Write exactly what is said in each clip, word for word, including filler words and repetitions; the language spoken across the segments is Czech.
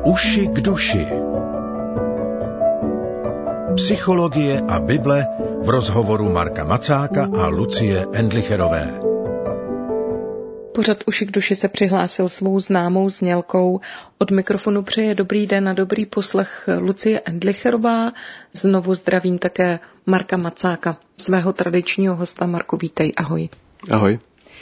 Uši k duši. Psychologie a Bible v rozhovoru Marka Macáka a Lucie Endlicherové. Pořad Uši k duši se přihlásil svou známou znělkou. Od mikrofonu přeje dobrý den a dobrý poslech Lucie Endlicherová. Znovu zdravím také Marka Macáka, svého tradičního hosta. Marku, vítej, ahoj. Ahoj.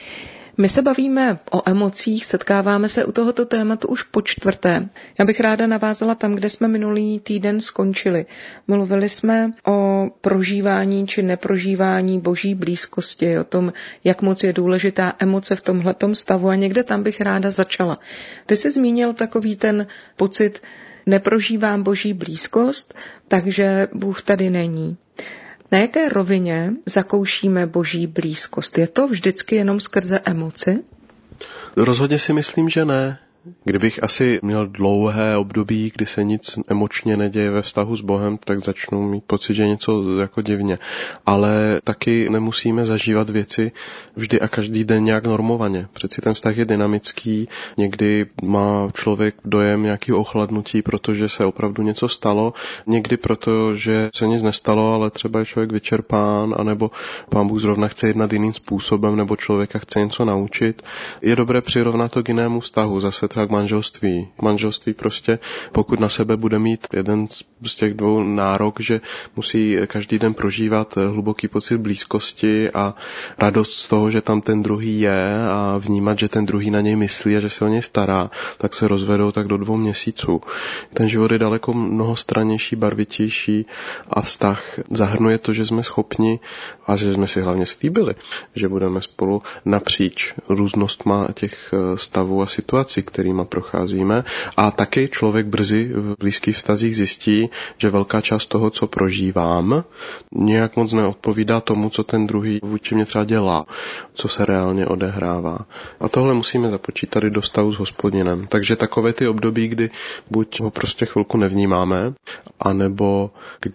My se bavíme o emocích, setkáváme se u tohoto tématu už po čtvrté. Já bych ráda navázala tam, kde jsme minulý týden skončili. Mluvili jsme o prožívání či neprožívání boží blízkosti, o tom, jak moc je důležitá emoce v tomhletom stavu a někde tam bych ráda začala. Ty jsi zmínil takový ten pocit, neprožívám boží blízkost, takže Bůh tady není. Na jaké rovině zakoušíme boží blízkost? Je to vždycky jenom skrze emoci? Rozhodně si myslím, že ne. Kdybych asi měl dlouhé období, kdy se nic emočně neděje ve vztahu s Bohem, tak začnu mít pocit, že něco jako divně. Ale taky nemusíme zažívat věci vždy a každý den nějak normovaně. Přeci ten vztah je dynamický, někdy má člověk dojem nějakého ochladnutí, protože se opravdu něco stalo, někdy proto, že se nic nestalo, ale třeba je člověk vyčerpán, anebo Pán Bůh zrovna chce jednat jiným způsobem, nebo člověka chce něco naučit. Je dobré přirovnat to k jinému vztahu, zase třeba k manželství. Manželství prostě, pokud na sebe bude mít jeden z těch dvou nárok, že musí každý den prožívat hluboký pocit blízkosti a radost z toho, že tam ten druhý je a vnímat, že ten druhý na něj myslí a že se o něj stará, tak se rozvedou tak do dvou měsíců. Ten život je daleko mnohostrannější, barvitější a vztah zahrnuje to, že jsme schopni a že jsme si hlavně slíbili, že budeme spolu napříč různostma těch stavů a situací, kterýma procházíme. A taky člověk brzy v blízkých vztazích zjistí, že velká část toho, co prožívám, nějak moc neodpovídá tomu, co ten druhý vůči mě třeba dělá, co se reálně odehrává. A tohle musíme započítat i do vztahu s Hospodinem. Takže takové ty období, kdy buď ho prostě chvilku nevnímáme, anebo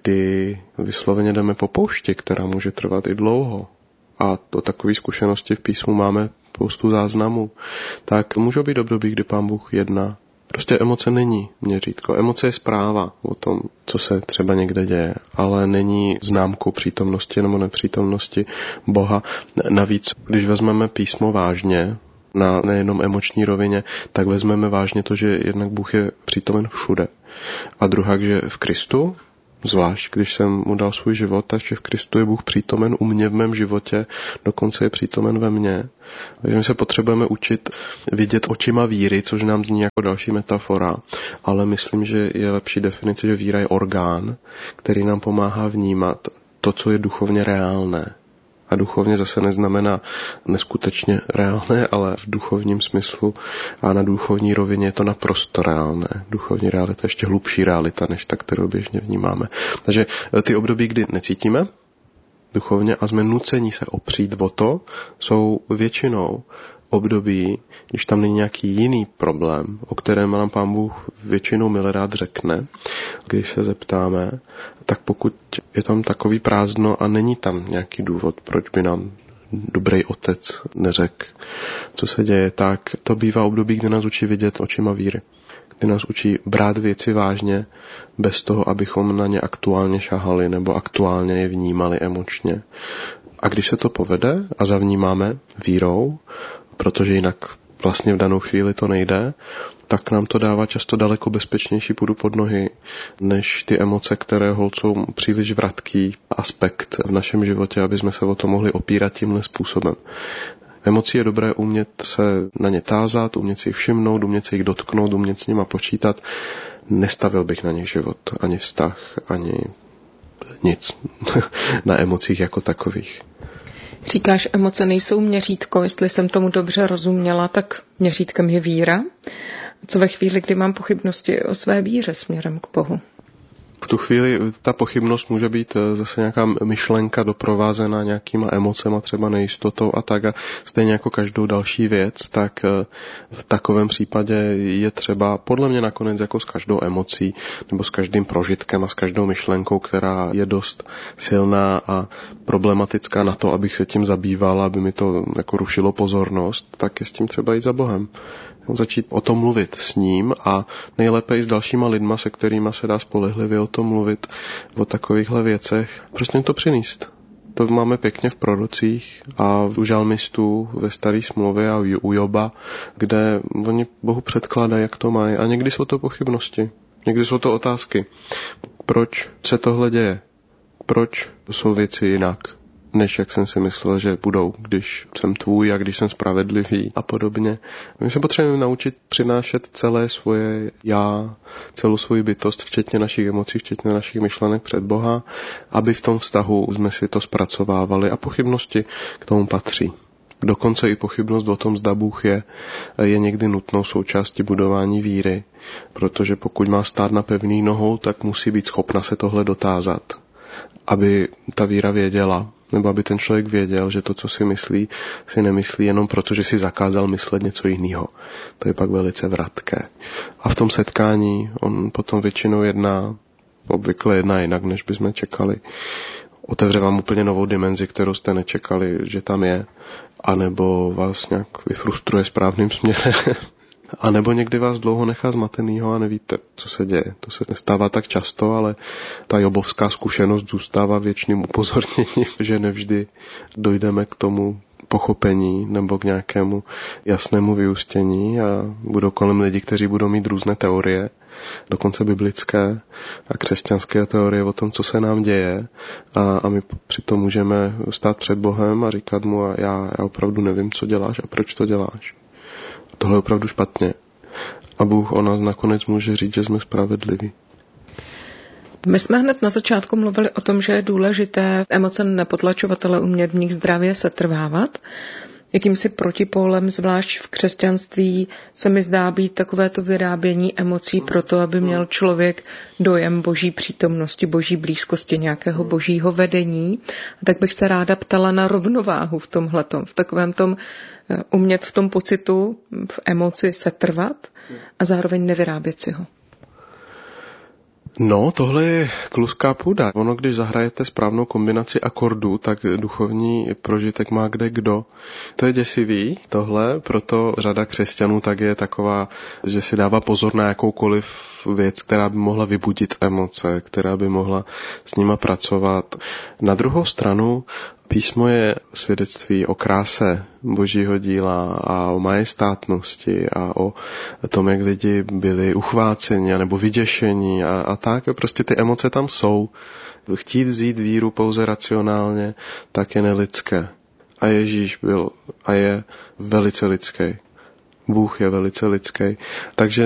kdy vysloveně jdeme po poušti, která může trvat i dlouho. A to takové zkušenosti v písmu máme spoustu záznamů, tak můžou být období, kdy Pán Bůh jedná. Prostě emoce není měřítko. Emoce je zpráva o tom, co se třeba někde děje, ale není známkou přítomnosti nebo nepřítomnosti Boha. Navíc, když vezmeme písmo vážně, na nejenom emoční rovině, tak vezmeme vážně to, že jednak Bůh je přítomen všude. A druhá, že v Kristu, zvlášť když jsem mu dal svůj život, takže v Kristu je Bůh přítomen u mě v mém životě, dokonce je přítomen ve mně. Takže my se potřebujeme učit vidět očima víry, což nám zní jako další metafora, ale myslím, že je lepší definice, že víra je orgán, který nám pomáhá vnímat to, co je duchovně reálné. A duchovně zase neznamená neskutečně reálné, ale v duchovním smyslu a na duchovní rovině je to naprosto reálné. Duchovní realita je ještě hlubší realita, než ta, kterou běžně vnímáme. Takže ty období, kdy necítíme duchovně a jsme nuceni se opřít o to, jsou většinou období, když tam není nějaký jiný problém, o kterém nám Pán Bůh většinou milé rád řekne, když se zeptáme, tak pokud je tam takový prázdno a není tam nějaký důvod, proč by nám dobrý otec neřekl, co se děje, tak to bývá období, kdy nás učí vidět očima víry. Kdy nás učí brát věci vážně, bez toho, abychom na ně aktuálně šahali nebo aktuálně je vnímali emočně. A když se to povede a zavnímáme vírou, protože jinak vlastně v danou chvíli to nejde, tak nám to dává často daleko bezpečnější půdu pod nohy, než ty emoce, které holcou příliš vratký aspekt v našem životě, aby jsme se o to mohli opírat tímhle způsobem. Emocí je dobré umět se na ně tázat, umět si jich všimnout, umět si jich dotknout, umět s nima počítat. Nestavil bych na nich život, ani vztah, ani nic na emocích jako takových. Říkáš, emoce nejsou měřítko, jestli jsem tomu dobře rozuměla, tak měřítkem je víra. Co ve chvíli, kdy mám pochybnosti o své víře směrem k Bohu? V tu chvíli ta pochybnost může být zase nějaká myšlenka doprovázená nějakýma emocema, třeba nejistotou a tak. A stejně jako každou další věc, tak v takovém případě je třeba, podle mě nakonec jako s každou emocí nebo s každým prožitkem a s každou myšlenkou, která je dost silná a problematická na to, abych se tím zabýval, aby mi to jako rušilo pozornost, tak je s tím třeba jít za Bohem. Začít o tom mluvit s ním a nejlépe i s dalšíma lidma, se kterýma se dá spolehlivě o tom mluvit, o takovýchhle věcech. Prostě jim to přinést. To máme pěkně v prorocích a u žalmistů ve staré smlouvě a u Joba, kde oni Bohu předkládají, jak to mají. A někdy jsou to pochybnosti, někdy jsou to otázky. Proč se tohle děje? Proč jsou věci jinak, než jak jsem si myslel, že budou, když jsem tvůj a když jsem spravedlivý a podobně. My se potřebujeme naučit přinášet celé svoje já, celou svoji bytost, včetně našich emocí, včetně našich myšlenek před Boha, aby v tom vztahu jsme si to zpracovávali a pochybnosti k tomu patří. Dokonce i pochybnost o tom, zda Bůh je, je někdy nutnou součástí budování víry, protože pokud má stát na pevný nohou, tak musí být schopna se tohle dotázat, aby ta víra věděla, nebo aby ten člověk věděl, že to, co si myslí, si nemyslí jenom proto, že si zakázal myslet něco jiného. To je pak velice vratké. A v tom setkání on potom většinou jedná, obvykle jedná jinak, než bychom čekali. Otevře vám úplně novou dimenzi, kterou jste nečekali, že tam je, anebo vás nějak vyfrustruje správným směrem. A nebo někdy vás dlouho nechá zmatenýho a nevíte, co se děje. To se nestává tak často, ale ta jobovská zkušenost zůstává věčným upozorněním, že nevždy dojdeme k tomu pochopení nebo k nějakému jasnému vyústění a budou kolem lidi, kteří budou mít různé teorie, dokonce biblické a křesťanské teorie o tom, co se nám děje a, a my přitom můžeme stát před Bohem a říkat mu a já, já opravdu nevím, co děláš a proč to děláš. Tohle je opravdu špatně. A Bůh o nás nakonec může říct, že jsme spravedliví. My jsme hned na začátku mluvili o tom, že je důležité emoce nepotlačovat, ale umět v nich zdravě setrvávat. Jakýmsi protipólem, zvlášť v křesťanství, se mi zdá být takovéto vyrábění emocí proto, aby měl člověk dojem boží přítomnosti, boží blízkosti, nějakého božího vedení. A tak bych se ráda ptala na rovnováhu v tomhletom, v takovém tom umět v tom pocitu, v emoci setrvat a zároveň nevyrábět si ho. No, tohle je kluská půda. Ono, když zahrajete správnou kombinaci akordů, tak duchovní prožitek má kde kdo. To je děsivý, tohle, proto řada křesťanů tak je taková, že si dává pozor na jakoukoliv věc, která by mohla vybudit emoce, která by mohla s nima pracovat. Na druhou stranu písmo je svědectví o kráse božího díla a o majestátnosti a o tom, jak lidi byli uchváceni nebo vyděšení a, a tak. Prostě ty emoce tam jsou. Chtít vzít víru pouze racionálně, tak je nelidské. A Ježíš byl a je velice lidský. Bůh je velice lidský. Takže